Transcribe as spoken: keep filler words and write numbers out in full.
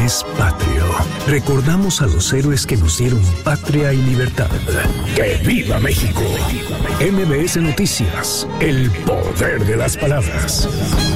es patrio. Recordamos a los héroes que nos dieron patria y libertad. ¡Que viva México! M B S Noticias, el poder de las palabras.